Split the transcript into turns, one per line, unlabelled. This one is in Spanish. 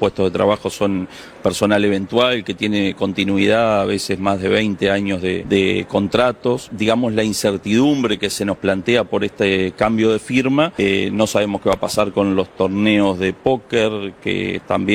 puestos de trabajo son personal eventual, que tiene continuidad, a veces más de 20 años de contratos. Digamos, la incertidumbre que se nos plantea por este cambio de firma, no sabemos qué va a pasar con los torneos de póker, que también